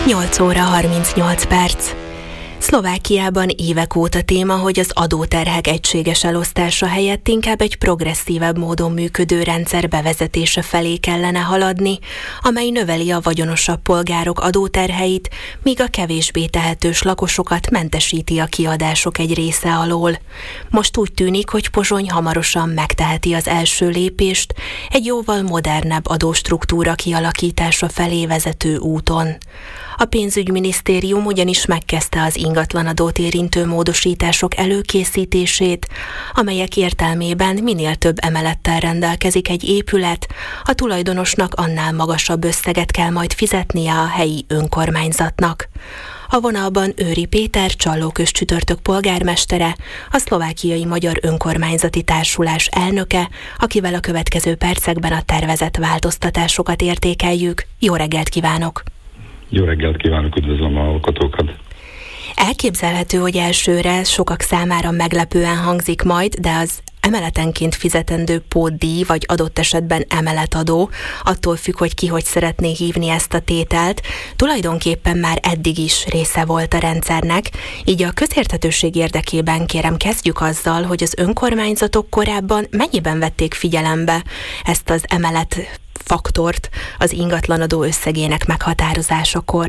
8 óra 38 perc. Szlovákiában évek óta téma, hogy az adóterhek egységes elosztása helyett inkább egy progresszívebb módon működő rendszer bevezetése felé kellene haladni, amely növeli a vagyonosabb polgárok adóterheit, míg a kevésbé tehetős lakosokat mentesíti a kiadások egy része alól. Most úgy tűnik, hogy Pozsony hamarosan megteheti az első lépést egy jóval modernebb adóstruktúra kialakítása felé vezető úton. A pénzügyminisztérium ugyanis megkezdte az ingatlanadót érintő módosítások előkészítését, amelyek értelmében minél több emelettel rendelkezik egy épület, a tulajdonosnak annál magasabb összeget kell majd fizetnie a helyi önkormányzatnak. A vonalban Őri Péter, Csallóközcsütörtök polgármestere, a Szlovákiai Magyar Önkormányzati Társulás elnöke, akivel a következő percekben a tervezett változtatásokat értékeljük. Jó reggelt kívánok! Jó reggelt kívánok, üdvözlöm a hallgatókat! Elképzelhető, hogy elsőre sokak számára meglepően hangzik majd, de az emeletenként fizetendő pótdíj, vagy adott esetben emeletadó, attól függ, hogy ki hogy szeretné hívni ezt a tételt, tulajdonképpen már eddig is része volt a rendszernek, így a közérthetőség érdekében kérem kezdjük azzal, hogy az önkormányzatok korábban mennyiben vették figyelembe ezt az emelet faktort az ingatlanadó összegének meghatározásakor.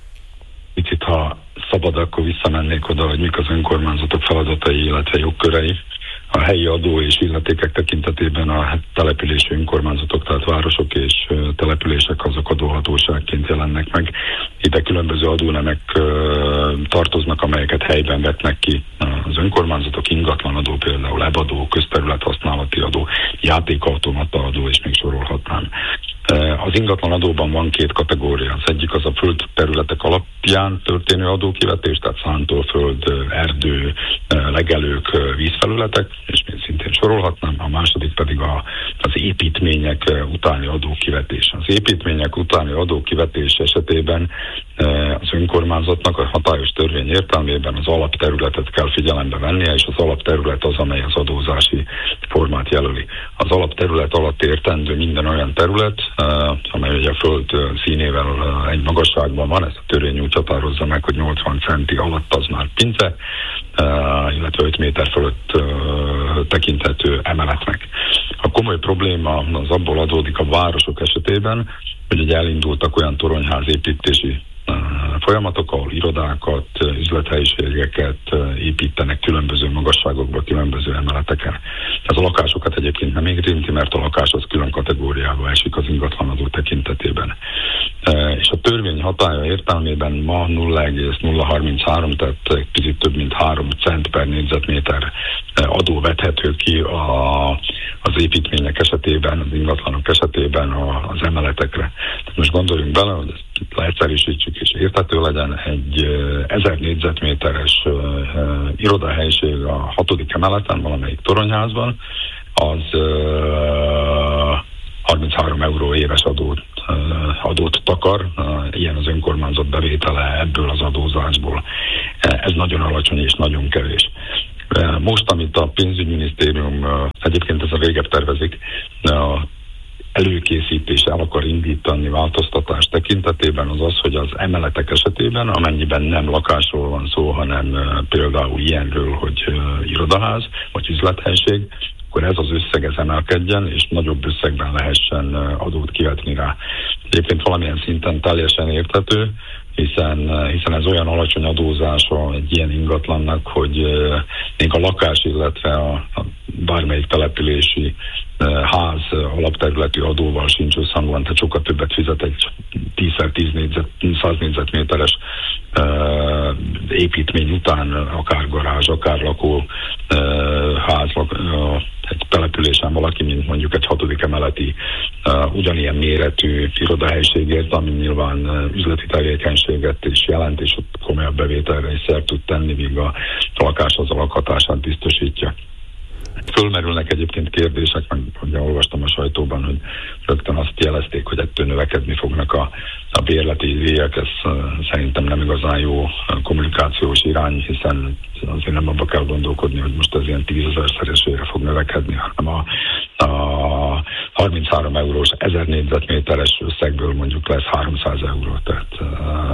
Picit, ha szabad, akkor visszamennék oda, hogy mik az önkormányzatok feladatai, illetve jogkörei. A helyi adó és illetékek tekintetében a települési önkormányzatok, tehát városok és települések azok adóhatóságként jelennek meg. Ide különböző adónemek tartoznak, amelyeket helyben vetnek ki az önkormányzatok, ingatlanadó például, ebadó, közterülethasználati adó, játékautomata adó, és még sorolhatnám. Az ingatlanadóban van két kategória. Az egyik az a földterületek alapján történő adókivetés, tehát szántóföld, erdő, legelők, vízfelületek, és még szintén sorolhatnám. A második pedig az építmények utáni adókivetés. Az építmények utáni adókivetés esetében az önkormányzatnak a hatályos törvény értelmében az alapterületet kell figyelembe vennie, és az alapterület az, amely az adózási formát jelöli. Az alapterület alatt értendő minden olyan terület, amely ugye a föld színével egy magasságban van, ezt a törvény úgy határozza meg, hogy 80 centi alatt az már pince, illetve 5 méter fölött tekinthető emeletnek. A komoly probléma az abból adódik a városok esetében, hogy ugye elindultak olyan toronyházépítési folyamatok, ahol irodákat, üzlethelyiségeket építenek különböző magasságokba, különböző emeleteken. Ez a lakásokat egyébként nem érinti, mert a lakás az külön kategóriába esik az ingatlanadó tekintetében. És a törvény hatálya értelmében ma 0,033, tehát egy picit több mint 3 cent per négyzetméter adó vethető ki az építmények esetében, az ingatlanok esetében az emeletekre. Most gondoljunk bele, hogy ezt leegyszerűsítsük és érthető legyen, egy 1000 négyzetméteres irodahelyiség a 6. emeleten, valamelyik toronyházban, az 33 euró éves adót takar, ilyen az önkormányzat bevétele ebből az adózásból. Ez nagyon alacsony és nagyon kevés. Most, amit a pénzügyminisztérium, egyébként ez a régebb tervezik, előkészítés el akar indítani változtatás tekintetében az az, hogy az emeletek esetében, amennyiben nem lakásról van szó, hanem például ilyenről, hogy irodaház vagy üzlethelyiség, akkor ez az összeg emelkedjen, és nagyobb összegben lehessen adót kivetni rá. Egyébként valamilyen szinten teljesen érthető, hiszen ez olyan alacsony adózása egy ilyen ingatlannak, hogy még a lakás, illetve a bármelyik települési ház alapterületi adóval sincs összhangban, tehát sokkal többet fizet egy 10x10 100 négyzetméteres építmény után, akár garázs, akár lakóház, egy településen valaki, mint mondjuk egy 6. emeleti ugyanilyen méretű irodahelyiségért, ami nyilván üzleti tevékenységet is jelent, és ott komolyabb bevételre is szert tud tenni, míg a lakás az a lakhatását biztosítja. Fölmerülnek egyébként kérdések, meg ugye olvastam a sajtóban, hogy rögtön azt jelezték, hogy ettől növekedni fognak a bérleti díjak. Ez szerintem nem igazán jó kommunikációs irány, hiszen azért nem abba kell gondolkodni, hogy most ez ilyen 10 000-szeresére fog növekedni, hanem a 33 eurós 1000 négyzetméteres összegből mondjuk lesz 300 euró. Tehát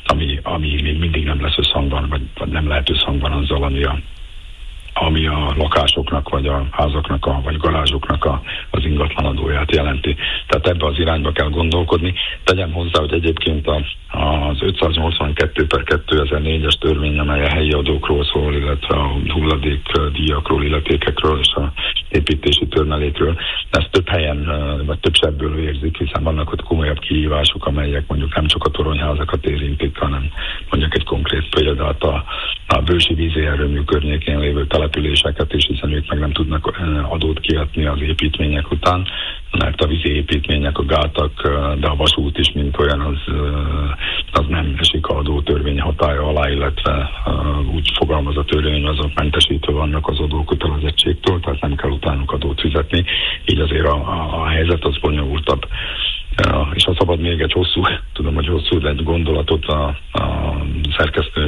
ami még mindig nem lesz összhangban, vagy nem lehet összhangban azzal, ami a lakásoknak, vagy a házaknak, vagy garázsoknak az ingatlan adóját jelenti. Tehát ebbe az irányba kell gondolkodni. Tegyem hozzá, hogy egyébként az 582/2004-es törvény, amely a helyi adókról szól, illetve a hulladékdíjakról, illetékekről és a építési törmelékről, ezt több helyen, vagy több sebből érzik, hiszen vannak ott komolyabb kihívások, amelyek mondjuk nem csak a toronyházakat érintik, hanem mondjuk egy konkrét példát a Bősi vízierőmű környékén lévő településeket is, hiszen ők meg nem tudnak adót kiadni az építmények után, mert a vízi építmények, a gátak, de a vasút is, mint olyan, az nem esik a adótörvény hatálya alá, illetve úgy fogalmaz a törvény, hogy azok mentesítve vannak az adókötelezettségtől, tehát nem kell utánuk adót fizetni, így azért a helyzet az bonyolultabb. És ha szabad még egy hosszú, tudom, hogy hosszú egy gondolatot a szerkesztő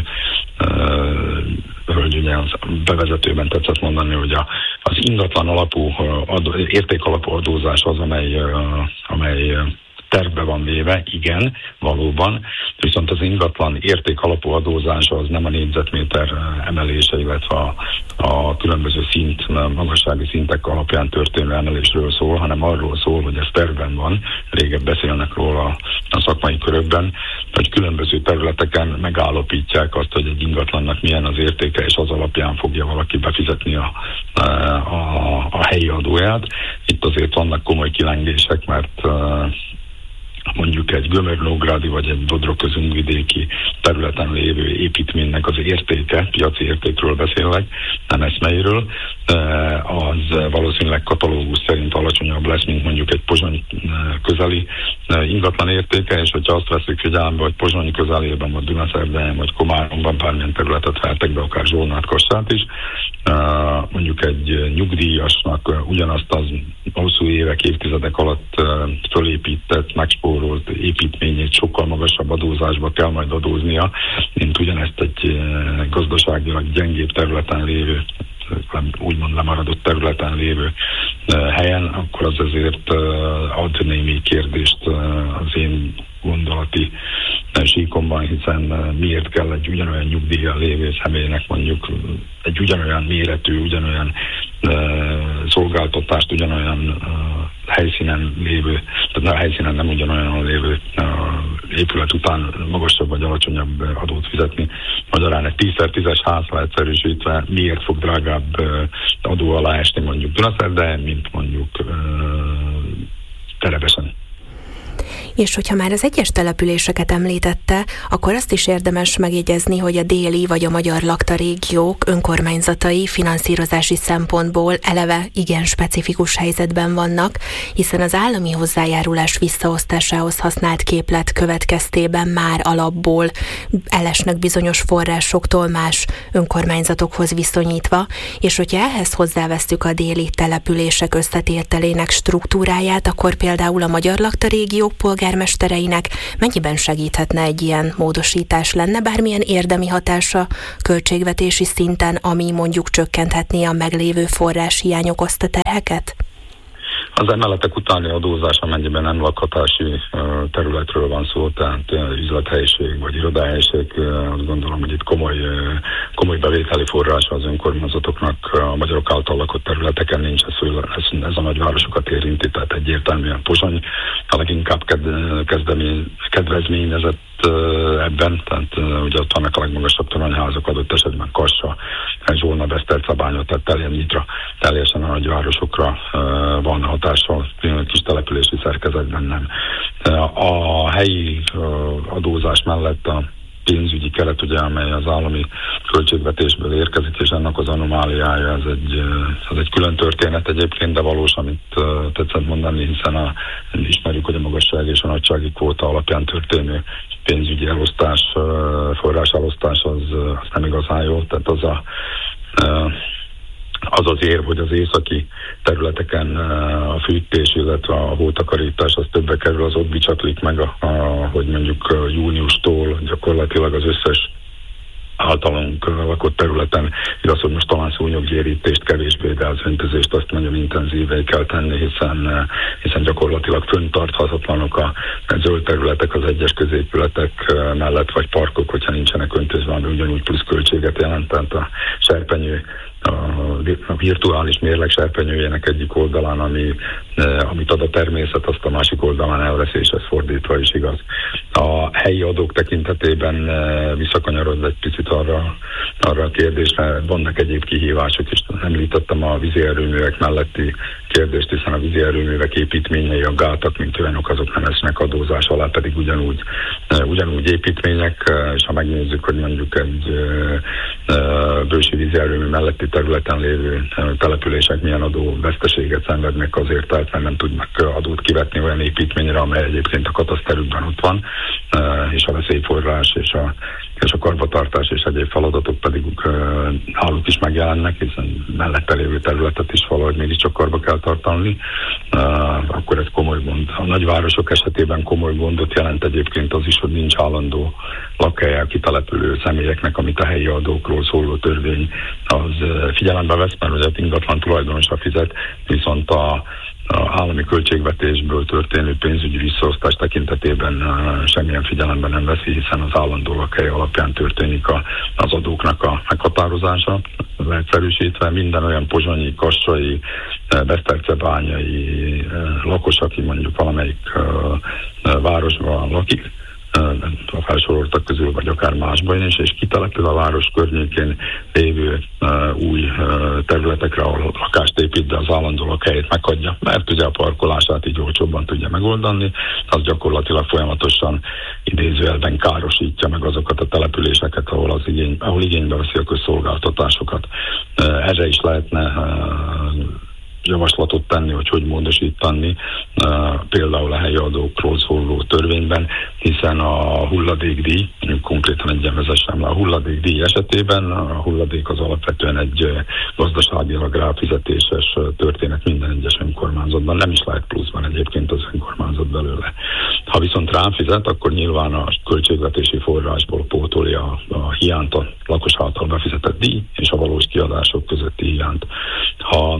hölgy ugye az bevezetőben tetszett mondani, hogy az ingatlan alapú, érték alapú adózás az, amely tervbe van véve, igen, valóban, viszont az ingatlan érték alapú adózás az nem a négyzetméter emelése, illetve a különböző magassági szintek alapján történő emelésről szól, hanem arról szól, hogy ez tervben van, régebb beszélnek róla a szakmai körökben, hogy különböző területeken megállapítják azt, hogy egy ingatlannak milyen az értéke, és az alapján fogja valaki befizetni a helyi adóját. Itt azért vannak komoly kilengések, mert mondjuk egy gömör-nógrádi vagy egy bodrog-közünkvidéki területen lévő építménynek az értéke, piaci értékről beszélek, nem eszmeiről, az valószínűleg katalógus szerint alacsonyabb lesz, mint mondjuk egy Pozsony közeli ingatlan értéke, és hogyha azt veszik figyelembe, hogy Pozsony közelében, vagy Dunaszerdahelyen, vagy Komáromban bármilyen területet vettek be, akár Zsolnát, Kassát is, mondjuk egy nyugdíjasnak ugyanazt az hosszú évek, évtizedek alatt fölépített, megspórolt építményét sokkal magasabb adózásba kell majd adóznia, mint ugyanezt egy gazdaságilag gyengébb területen lévő, úgymond lemaradott területen lévő helyen, akkor az azért ad némi kérdést az én gondolati síkomban, hiszen miért kell egy ugyanolyan nyugdíjjal lévő személynek mondjuk egy ugyanolyan méretű, ugyanolyan szolgáltatást, ugyanolyan helyszínen lévő, tehát a helyszínen nem ugyanolyan lévő épület után magasabb vagy alacsonyabb adót fizetni. Magyarán egy 10x10-es házra egyszerűsítve miért fog drágább adó alá esni mondjuk Dunaszerdahelyen, mint mondjuk Terebesen. És hogyha már az egyes településeket említette, akkor azt is érdemes megjegyezni, hogy a déli vagy a magyar lakta régiók önkormányzatai finanszírozási szempontból eleve igen specifikus helyzetben vannak, hiszen az állami hozzájárulás visszaosztásához használt képlet következtében már alapból elesnek bizonyos forrásoktól más önkormányzatokhoz viszonyítva, és hogyha ehhez hozzávesztük a déli települések összetételének struktúráját, akkor például a magyar lakta régiók polgármestereinek mennyiben segíthetne egy ilyen módosítás? Lenne bármilyen érdemi hatása költségvetési szinten, ami mondjuk csökkenthetné a meglévő forráshiány okozta terheket? Az emeletek utáni adózás, amennyiben nem lakhatási területről van szó, tehát üzlethelyiség vagy irodahelyiség, azt gondolom, hogy itt komoly bevételi forrása az önkormányzatoknak a magyarok által lakott területeken nincs, ez a nagyvárosokat érinti, tehát egyértelműen Pozsony a leginkább kedvezményezett ebben, tehát ugye ott vannak a legmagasabb toronyházak, adott esetben Kassa, Zsolna, Besztercebánya, tehát teljesen a nagyvárosokra van hatással, kis települési szerkezetben nem. A helyi adózás mellett a pénzügyi keret, ugye, amely az állami költségvetésből érkezik, és ennek az anomáliája, ez egy külön történet egyébként, de valós, amit tetszett mondani, hiszen ismerjük, hogy a magasság és a nagysági kvóta alapján történő pénzügyi elosztás, forráselosztás az nem igazán jó, tehát az érv, hogy az északi területeken a fűtés, illetve a hótakarítás az többe kerül, az ott bicsaklik meg, hogy mondjuk júniustól gyakorlatilag az összes általunk lakott területen. Igaz, hogy most talán szúnyoggyérítést kevésbé, de az öntözést azt nagyon intenzívé kell tenni, hiszen gyakorlatilag fönntarthatatlanok a zöld területek az egyes középületek mellett, vagy parkok, hogyha nincsenek öntözve, ami ugyanúgy plusz költséget jelent. Tehát a serpenyő, a virtuális mérleg serpenyőjének egyik oldalán, amit ad a természet, azt a másik oldalán elveszi, és ez fordítva is igaz. A helyi adók tekintetében visszakanyarodva egy picit arra a kérdésre, vannak egyéb kihívások, és említettem a vízi erőművek melletti kérdést, hiszen a vízi erőművek építményei, a gátak, mint olyanok, azok nem esnek adózás alá, pedig ugyanúgy építmények, és ha megnézzük, hogy mondjuk egy bősi vízi erőmű melletti területen lévő települések milyen adóveszteséget szenvednek azért, mert nem tudnak adót kivetni olyan építményre, amely egyébként a kataszterükben ott van, és a veszélyforrás és a karbantartás és egyéb feladatok pedig náluk is megjelennek, hiszen mellette lévő területet is valahogy mégiscsak karba kell tartani, akkor ez komoly gond. A nagyvárosok esetében komoly gondot jelent egyébként az is, hogy nincs állandó lakhelye a kitelepülő személyeknek, amit a helyi adókról szóló törvény az figyelembe vesz, mert ugye ingatlan tulajdonosa fizet, viszont a állami költségvetésből történő pénzügyi visszaosztás tekintetében semmilyen figyelembe nem veszi, hiszen az állandó lakhely alapján történik az adóknak a meghatározása. Leegyszerűsítve minden olyan pozsonyi, kassai, besztercebányai lakos, aki mondjuk valamelyik városban lakik, a felsoroltak közül, vagy akár másban is, és kitelepül a város környékén lévő új területekre, ahol lakást épít, de az állandó lakhelyét meghagyja, mert ugye a parkolását így olcsóbban tudja megoldani, az gyakorlatilag folyamatosan idézőjelben károsítja meg azokat a településeket, ahol igénybe veszi a közszolgáltatásokat. Erre is lehetne javaslatot tenni, hogy módosítani például a helyi adókról szóló törvényben, hiszen a hulladékdíj, konkrétan egy vezessen le a hulladékdíj esetében, a hulladék az alapvetően egy gazdaságilag ráfizetéses történet minden egyes önkormányzatban, nem is lehet pluszban egyébként az önkormányzat belőle. Ha viszont ráfizet, akkor nyilván a költségvetési forrásból pótolja a hiányt, a lakos által befizetett díj és a valós kiadások közötti hiányt. Ha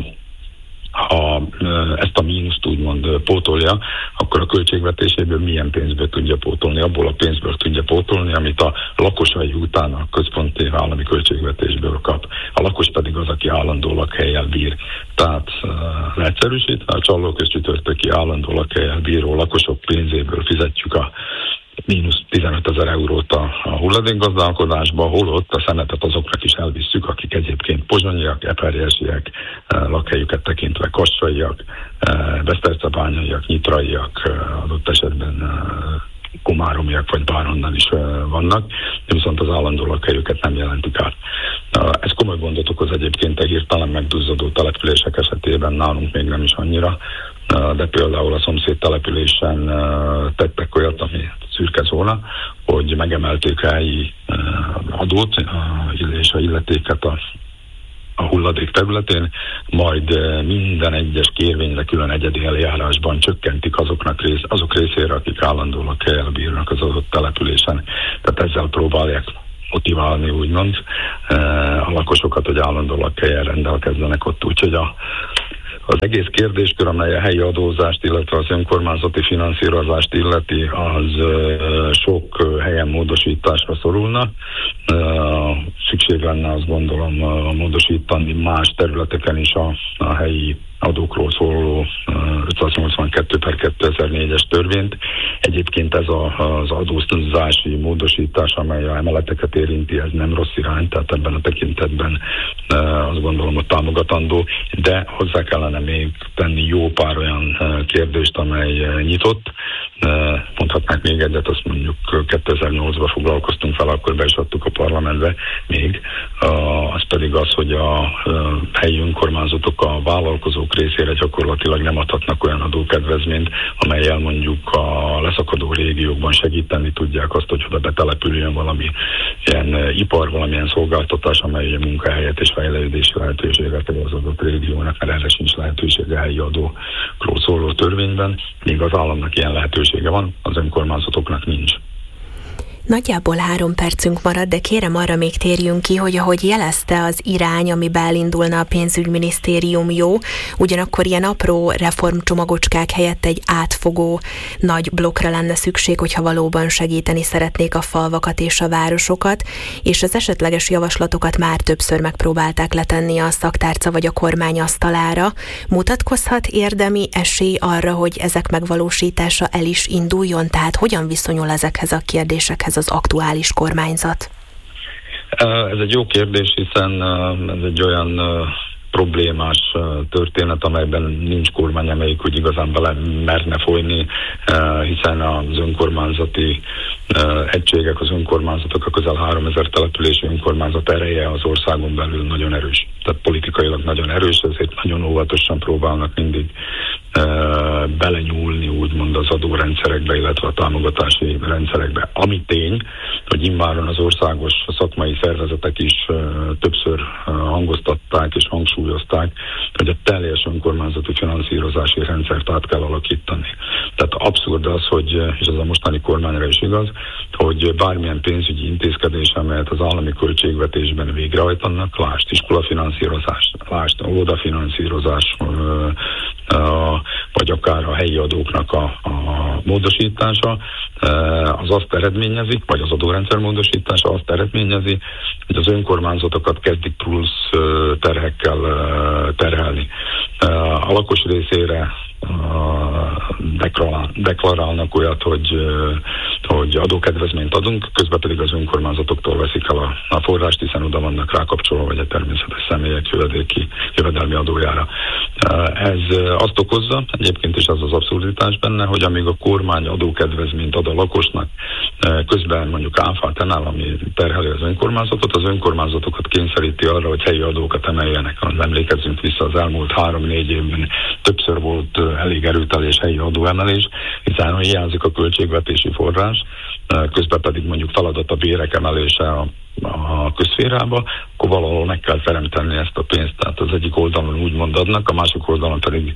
ezt a mínuszt úgymond pótolja, akkor a költségvetéséből milyen pénzből tudja pótolni? Abból a pénzből tudja pótolni, amit a lakosai után a központi állami költségvetésből kap. A lakos pedig az, aki állandó lakhellyel bír. Tehát leegyszerűsítve a Csallók és Csütörtöki állandó lakhellyel bíró lakosok pénzéből fizetjük a mínusz 15 000 eurót a hulladékgazdálkodásba, holott a szemetet azoknak is elvisszük, akik egyébként pozsonyiak, eperjesiek, lakhelyüket tekintve kassaiak, besztercebányaiak, nyitraiak, adott esetben komáromiak vagy bárhonnan is vannak, viszont az állandó lakhelyüket nem jelentik át. Ez komoly gondot okoz egyébként a hirtelen megduzzadó települések esetében, nálunk még nem is annyira, de például a szomszéd településen tettek olyat, ami szürke zóna, hogy megemelték a helyi adót és a illetéket a hulladék területén, majd minden egyes kérvényre külön egyedi eljárásban csökkentik azok részére, akik állandó lakhellyel bírnak az adott településen. Tehát ezzel próbálják motiválni úgymond a lakosokat, hogy állandó lakhellyel rendelkezzenek ott. Úgyhogy az egész kérdéskör, amely a helyi adózást, illetve az önkormányzati finanszírozást illeti, az sok helyen módosításra szorulna. Szükség lenne, azt gondolom, módosítani más területeken is a helyi adókról szóló 582/2004-es törvényt. Egyébként ez az adóztatási módosítás, amely a emeleteket érinti, ez nem rossz irány, tehát ebben a tekintetben azt gondolom, hogy támogatandó, de hozzá kellene még tenni jó pár olyan kérdést, amely nyitott. Mondhatnánk még egyet, azt mondjuk 2008-ban foglalkoztunk fel, akkor be is adtuk a parlamentbe még. Az pedig az, hogy a helyi önkormányzatok a vállalkozók részére gyakorlatilag nem adhatnak olyan adókedvezményt, amellyel mondjuk a leszakadó régiókban segíteni tudják azt, hogy oda betelepüljön valami ilyen ipar, valamilyen szolgáltatás, amely a munkahelyet és fejlődési lehetőséget az adott régiónak, mert erre sincs lehetősége helyi adókról szóló törvényben, míg az államnak ilyen lehetősége van, az önkormányzatoknak nincs. Nagyjából 3 percünk marad, de kérem arra még térjünk ki, hogy ahogy jelezte az irány, amiben elindulna a pénzügyminisztérium jó, ugyanakkor ilyen apró reformcsomagocskák helyett egy átfogó nagy blokkra lenne szükség, hogyha valóban segíteni szeretnék a falvakat és a városokat, és az esetleges javaslatokat már többször megpróbálták letenni a szaktárca vagy a kormány asztalára. Mutatkozhat érdemi esély arra, hogy ezek megvalósítása el is induljon? Tehát hogyan viszonyul ezekhez a kérdésekhez az aktuális kormányzat? Ez egy jó kérdés, hiszen ez egy olyan problémás történet, amelyben nincs kormány, amelyik úgy igazán bele merne folyni, hiszen az önkormányzati egységek, az önkormányzatok, a közel 3000 települési önkormányzat ereje az országon belül nagyon erős. Tehát politikailag nagyon erős, ezért nagyon óvatosan próbálnak mindig belenyúlni úgymond az adórendszerekbe, illetve a támogatási rendszerekbe. Ami tény, hogy immáron az országos szakmai szervezetek is többször hangoztatták és hangsúlyozták, hogy a teljes önkormányzati finanszírozási rendszert át kell alakítani. Tehát abszurd az, hogy, és ez a mostani kormányra is igaz, hogy bármilyen pénzügyi intézkedés, amelyet az állami költségvetésben végrehajtanak, lásd iskolafinanszírozás, lásd óvodafinanszírozás, vagy akár a helyi adóknak a módosítása, az azt eredményezi, vagy az adórendszer módosítása azt eredményezi, hogy az önkormányzatokat kezdik plusz terhekkel terhelni. A lakos részére deklarálnak olyat, hogy adókedvezményt adunk, közben pedig az önkormányzatoktól veszik el a forrást, hiszen oda vannak rákapcsolva, vagy a természetes személyek jövedelmi adójára. Ez azt okozza, egyébként is az az abszurditás benne, hogy amíg a kormány adókedvezményt ad a lakosnak, közben mondjuk áfát elállami terheli az önkormányzatot, az önkormányzatokat kényszeríti arra, hogy helyi adókat emeljenek. Emlékezzünk vissza, az elmúlt 3-4 évben többször volt elég erőteljes helyi adóemelés, hiszen hiányzik a költségvetési forrás, közben pedig mondjuk feladat a bérek emelése a közszférába, akkor valahol meg kell teremteni ezt a pénzt. Tehát az egyik oldalon úgymond adnak, a másik oldalon pedig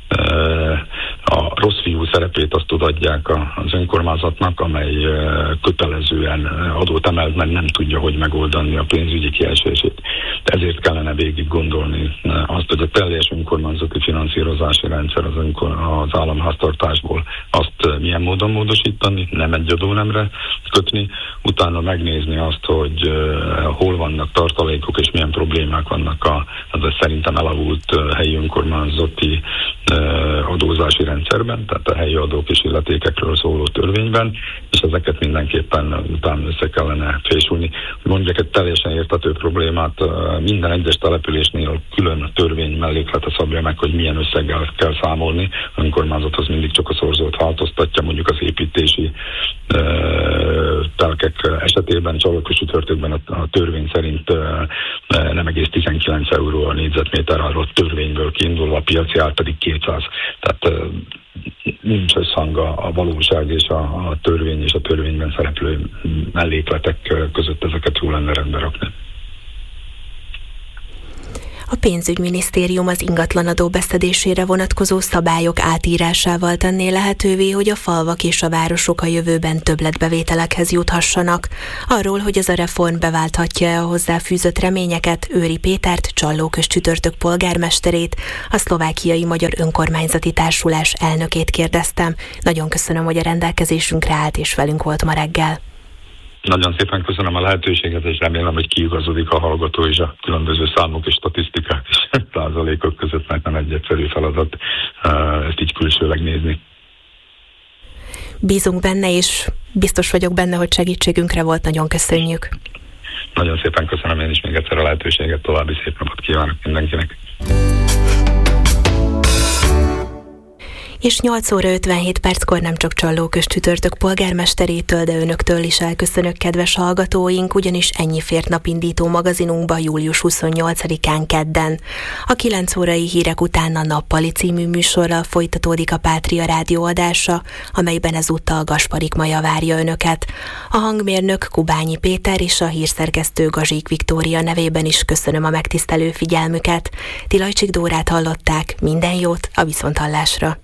a rossz fiú szerepét azt adják az önkormányzatnak, amely kötelezően adót emelt, mert nem tudja, hogy megoldani a pénzügyi kiesését. Ezért kellene végig gondolni azt, hogy a teljes önkormányzati finanszírozási rendszer az államháztartásból azt milyen módon módosítani, nem egy adónemre kötni, utána megnézni azt, hogy hol vannak tartalékok és milyen problémák vannak az szerintem elavult helyi önkormányzati adózási rendszerben, tehát a helyi adók és illetékekről szóló törvényben, és ezeket mindenképpen utána össze kellene fésülni. Mondjuk egy teljesen érthető problémát, minden egyes településnél külön törvény melléklete szabja meg, hogy milyen összeggel kell számolni. A önkormányzat az mindig csak a szorzót változtatja, mondjuk az építési telkek esetében, csalókos csütörtökben a törvény szerint nem egész 19 euró a négyzetméter, arról törvényből kiindulva, a piaci ár pedig 200. Tehát nincs összhang a valóság és a törvény és a törvényben szereplő mellékletek között, ezeket jól lenne rendbe rakni. A pénzügyminisztérium az ingatlanadó beszedésére vonatkozó szabályok átírásával tenné lehetővé, hogy a falvak és a városok a jövőben többletbevételekhez juthassanak. Arról, hogy ez a reform beválthatja a hozzáfűzött reményeket, Őri Pétert, Csallóközcsütörtök polgármesterét, a Szlovákiai Magyar Önkormányzati Társulás elnökét kérdeztem. Nagyon köszönöm, hogy a rendelkezésünkre állt és velünk volt ma reggel. Nagyon szépen köszönöm a lehetőséget, és remélem, hogy kiigazodik a hallgató és a különböző számok és statisztikák és százalékok között, mert nem egy egyszerű feladat ezt így külsőleg nézni. Bízunk benne, és biztos vagyok benne, hogy segítségünkre volt. Nagyon köszönjük. Nagyon szépen köszönöm én is még egyszer a lehetőséget, további szép napot kívánok mindenkinek. És 8 óra 57 perckor nem csak Csallóközcsütörtök polgármesterétől, de önöktől is elköszönök, kedves hallgatóink, ugyanis ennyi fért napindító magazinunkba július 28-án kedden. A 9 órai hírek után a Nappali című műsorral folytatódik a Pátria rádió adása, amelyben ezúttal Gasparik Maja várja önöket. A hangmérnök Kubányi Péter és a hírszerkesztő Gazsik Viktória nevében is köszönöm a megtisztelő figyelmüket. Tilajcsik Dórát hallották, minden jót, a viszonthallásra.